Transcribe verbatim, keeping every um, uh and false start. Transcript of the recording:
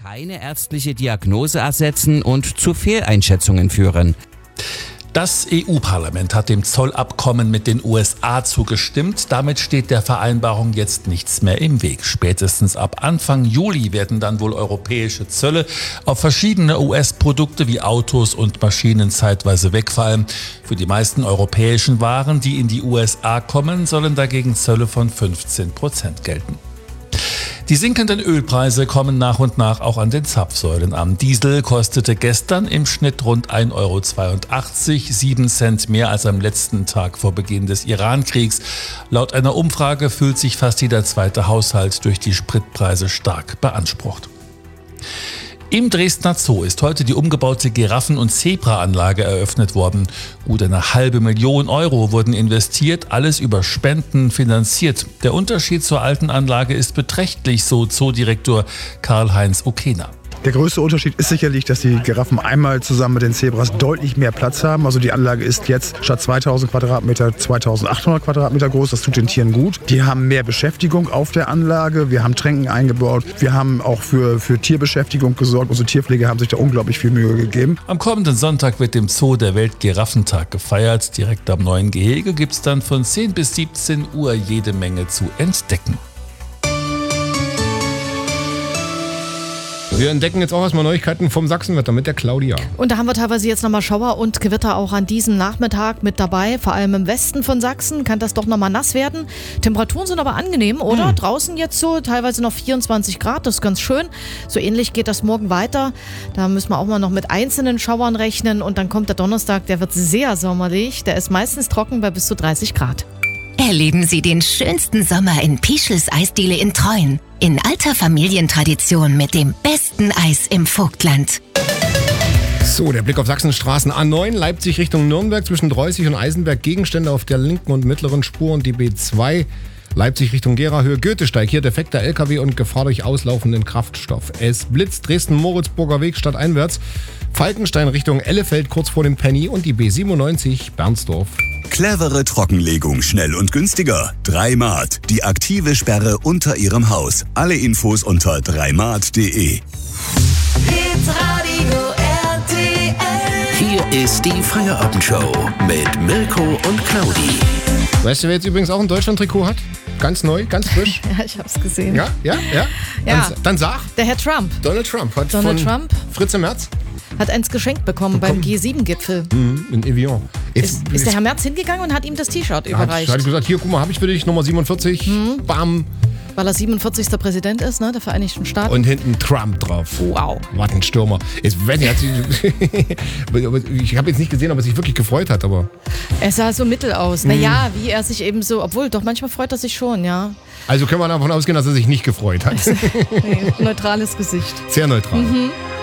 keine ärztliche Diagnose ersetzen und zu Fehleinschätzungen führen. Das E U-Parlament hat dem Zollabkommen mit den U S A zugestimmt. Damit steht der Vereinbarung jetzt nichts mehr im Weg. Spätestens ab Anfang Juli werden dann wohl europäische Zölle auf verschiedene U S-Produkte wie Autos und Maschinen zeitweise wegfallen. Für die meisten europäischen Waren, die in die U S A kommen, sollen dagegen Zölle von fünfzehn Prozent gelten. Die sinkenden Ölpreise kommen nach und nach auch an den Zapfsäulen an. Diesel kostete gestern im Schnitt rund ein Euro zweiundachtzig, sieben Cent mehr als am letzten Tag vor Beginn des Iran-Kriegs. Laut einer Umfrage fühlt sich fast jeder zweite Haushalt durch die Spritpreise stark beansprucht. Im Dresdner Zoo ist heute die umgebaute Giraffen- und Zebra-Anlage eröffnet worden. Gut eine halbe Million Euro wurden investiert, alles über Spenden finanziert. Der Unterschied zur alten Anlage ist beträchtlich, so Zoodirektor Karl-Heinz Okena. Der größte Unterschied ist sicherlich, dass die Giraffen einmal zusammen mit den Zebras deutlich mehr Platz haben. Also die Anlage ist jetzt statt zweitausend Quadratmeter zweitausendachthundert Quadratmeter groß. Das tut den Tieren gut. Die haben mehr Beschäftigung auf der Anlage. Wir haben Tränken eingebaut. Wir haben auch für, für Tierbeschäftigung gesorgt. Unsere Tierpfleger haben sich da unglaublich viel Mühe gegeben. Am kommenden Sonntag wird im Zoo der Weltgiraffentag gefeiert. Direkt am neuen Gehege gibt es dann von zehn bis siebzehn Uhr jede Menge zu entdecken. Wir entdecken jetzt auch erstmal Neuigkeiten vom Sachsenwetter mit der Claudia. Und da haben wir teilweise jetzt nochmal Schauer und Gewitter auch an diesem Nachmittag mit dabei. Vor allem im Westen von Sachsen kann das doch nochmal nass werden. Temperaturen sind aber angenehm, oder? Hm. Draußen jetzt so teilweise noch vierundzwanzig Grad, das ist ganz schön. So ähnlich geht das morgen weiter. Da müssen wir auch mal noch mit einzelnen Schauern rechnen. Und dann kommt der Donnerstag, der wird sehr sommerlich. Der ist meistens trocken bei bis zu dreißig Grad. Erleben Sie den schönsten Sommer in Pischels Eisdiele in Treuen. In alter Familientradition mit dem besten Eis im Vogtland. So, der Blick auf Sachsenstraßen. A neun, Leipzig Richtung Nürnberg zwischen Dreußig und Eisenberg. Gegenstände auf der linken und mittleren Spur und die B zwei. Leipzig Richtung Gera, Höhe Goethesteig. Hier defekter L K W und Gefahr durch auslaufenden Kraftstoff. Es blitzt Dresden-Moritzburger Weg stadteinwärts. Falkenstein Richtung Ellefeld kurz vor dem Penny und die B siebenundneunzig Bernsdorf. Clevere Trockenlegung, schnell und günstiger. Dreimat, die aktive Sperre unter Ihrem Haus. Alle Infos unter dreimat punkt de. Hier ist die Feierabendshow mit Mirko und Claudi. Weißt du, wer jetzt übrigens auch ein Deutschland-Trikot hat? Ganz neu, ganz frisch. Ja, ich hab's gesehen. Ja, ja, ja. Ja. Dann, dann sag. Der Herr Trump. Donald Trump hat Donald von Trump Fritze Merz hat eins geschenkt bekommen, bekommen. beim G sieben Gipfel. Mhm, in Evian. Ist, ist der Herr Merz hingegangen und hat ihm das T-Shirt überreicht. Hat, hat gesagt, hier, guck mal, habe ich für dich Nummer siebenundvierzig. Mhm. Bam. Weil er siebenundvierzigster Präsident ist, ne, der Vereinigten Staaten. Und hinten Trump drauf. Wow. Was ein Stürmer. Ich, ich habe jetzt nicht gesehen, ob er sich wirklich gefreut hat, aber... Er sah so mittel aus. Mhm. Naja, wie er sich eben so... Obwohl, doch manchmal freut er sich schon, ja. Also können wir davon ausgehen, dass er sich nicht gefreut hat. Nee, neutrales Gesicht. Sehr neutral. Mhm.